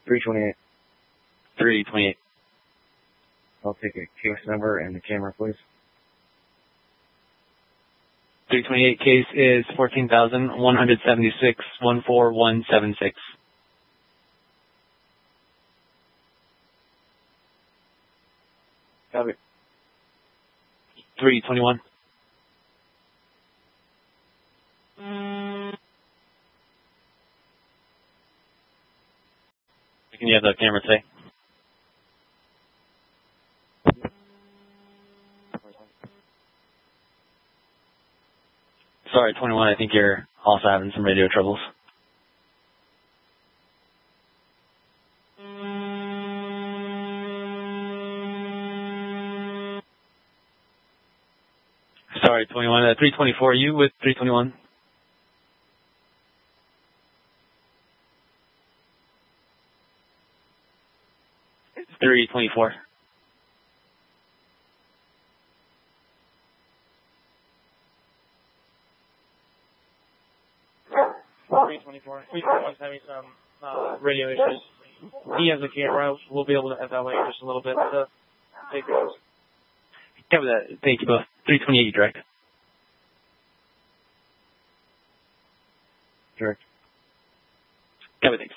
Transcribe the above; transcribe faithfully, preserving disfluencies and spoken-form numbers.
three twenty-eight. three twenty-eight. I'll take a case number and the camera, please. three twenty-eight case is fourteen thousand one hundred seventy-six one four one seven six. Copy. three twenty-one. Can you have the camera say? Sorry, twenty-one, I think you're also having some radio troubles. Sorry, twenty-one, uh, three twenty-four, you with three twenty-one? three twenty-four. three twenty-four. three twenty-one's having some uh, radio issues. He has a camera. We'll be able to have that later just a little bit to take those. Yeah, with that, thank you both. three twenty-eight direct. Direct. Yeah, thanks.